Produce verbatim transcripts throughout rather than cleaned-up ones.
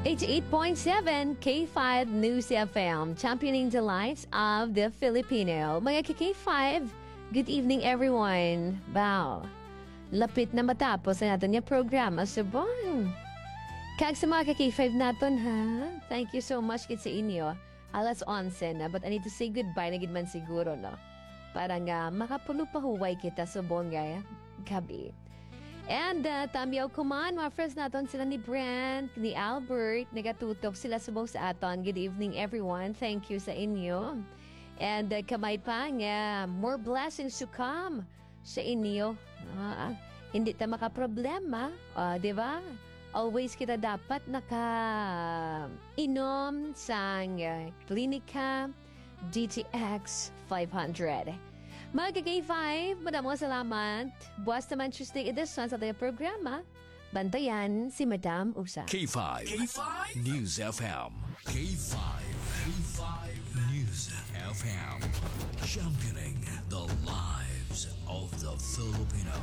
eighty-eight point seven K five News F M, championing the lives of the Filipino. Mga K five, good evening everyone. Bow. Lapit na matapos na natin yung programa subong. Kag sa mga K five natin ha. Thank you so much kit sa inyo. Alas onse na, but I need to say goodbye na gid man siguro no. Para nga makapulo pa huway kita subong nga gabi. And uh, tamiyaw kuman, mga friends natin sila ni Brent, ni Albert, nagatutok sila subong sa aton. Good evening everyone, thank you sa inyo. And uh, kamay pa nga, more blessings to come sa inyo. Uh, hindi ta makaproblema, uh, di ba? Always kita dapat naka-inom sa uh, Klinika D T X five hundred. Mga K five, maraming salamat. Buwas naman Tuesday edition sa tayo programa. Bantayan si Madam Usa. K five. K five News F M. K five. K five News F M. Championing the lives of the Filipino.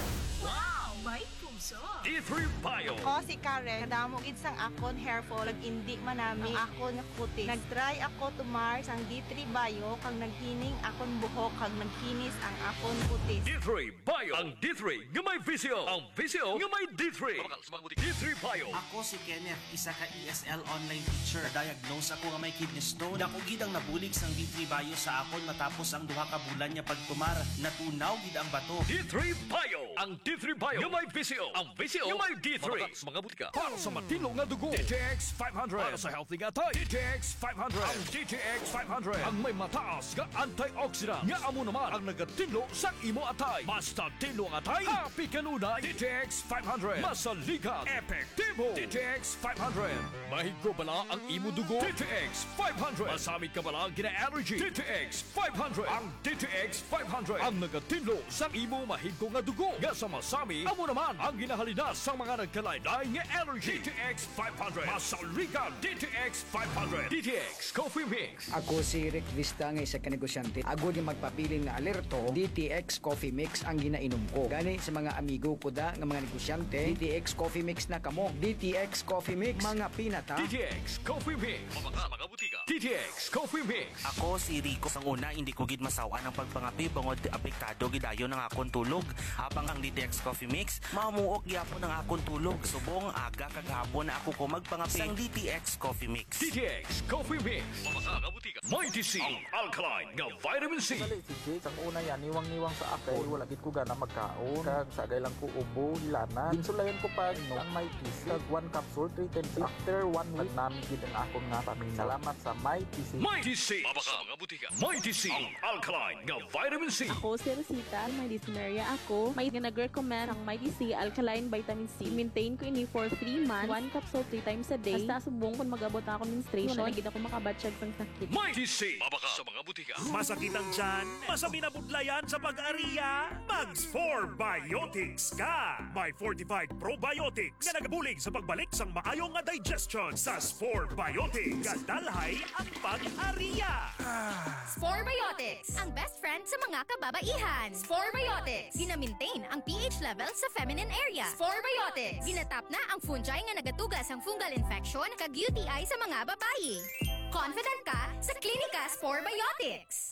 Wow! May puso! D three Bio. Ako si Karen, kadamo gid sang akon hair fall, indi manami ang akon nga kutis. Nagtry ako tumar sang D three Bio kag naghining akon buhok kag nagkinis ang akon kutis. D three Bio. Ang D three nga may visio. Ang visio nga may D three. D three Bio. Ako si Kenneth, isa ka E S L online teacher. Na-diagnose ako nga may kidney stone. Dako gid ang nabulig sang D three Bio sa akon matapos ang duha ka bulan niya pagtumar. Natunaw gid ang bato. D three Bio. Ang D three Bio nga may visio. Ang visio nga may D three. Mga butika. Para sa matino nga dugo. D T X five hundred. Para sa healthy nga tayo. D T X five hundred. Ang D T X five hundred. Ang may mataas nga antioxidant. Nga amo naman ang nagatinlo sa imo atay. Basta tinlo ang atay. Happy kanunay. D T X five hundred. Masaligan. Epektibo. D T X five hundred. Mahigko bala ang imo dugo. D T X five hundred. Masamit ka bala gina-allergy. D T X five hundred. Ang D T X five hundred. Ang nagatinlo sa imo mahigko nga dugo. Nga sa masami, amo naman ang ginahalinas sa mga nagkalaylay nga allergy. D T X five hundred. Masaligan. D T X five hundred. D T X Coffee Mix. Ako si Rick Vista nga isa ka negosyante. Ako di magpapiling na alerto, D T X Coffee Mix ang ginainom ko. Gani sa mga amigo ko da nga mga negosyante, D T X Coffee Mix na kamo. D T X Coffee Mix, mga pinata. D T X Coffee Mix. Mga mga butika. D T X Coffee Mix. Ako si Rico. Sang una, hindi ko gid masawaan ang pagpangapi bangod apektado gidayo ng akon tulog. Habang ang D T X Coffee Mix, mamuok gyapon ang akon tulog. Subong aga kag hapon na ako ko magpangapi sang D T X Coffee Mix. D T X Coffee Mix. Mga mga butika. Mighty C. Ang alkaline nga vitamin C. Dali si Jake, ang una yan, niwang-niwang sa akay, wala gid ko gana magkaon, kag sagay lang ko ubo, hilana. Ginsulayan ko pa no, ang Mighty C, kag one capsule, three times after one week, nagnamig gid ang akong nga paminaw. Salamat sa Mighty C. Mighty C. Mga mga butika. Mighty C. Ang alkaline nga vitamin C. Ako si Rosita, may dysuria ako. May nag-recommend ang Mighty C Alkaline Vitamin C. Maintain ko ini for three months, one capsule three times a day. Basta subong kung mag-abot na ako menstruation, wala gid ako makabatsyag sang sakit. Mighty C. Mabaka sa mga butika. Masakit ang tiyan? Masabi na budlayan sa pag-ariya? Mags four Biotics ka! May fortified probiotics na nagabulig sa pagbalik sang maayong nga digestion sa Spore Biotics. Kadalhay ang pag-ariya! Spore Biotics, ang best friend sa mga kababaihan. Spore Biotics, gina-maintain ang pH level sa feminine area. Spore Biotics, ginatap na ang fungi nga nagatugas ang fungal infection kag U T I sa mga babayi. Confident ka sa Klinika Spore Biotics.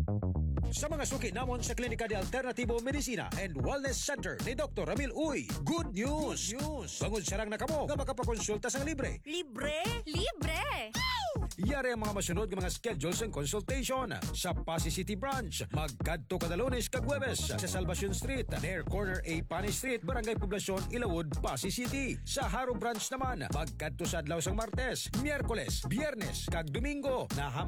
Sa mga suki namon sa Klinika de Alternativo Medicina and Wellness Center ni Doctor Ramil Uy, good news! Good news! Bangod sarang na kamo nga makapakonsulta sang libre. Libre? Libre! Yari ang mga masunod ng mga schedules and consultation sa Pasig City Branch. Magkadto kada Lunes kag Huwebes sa Salvacion Street, near corner A Pani Street, Barangay Poblacion, Ilawod, Pasig City. Sa Haro Branch naman, magkadto sa adlaw sang Martes, Miyerkules, Biyernes kag Domingo na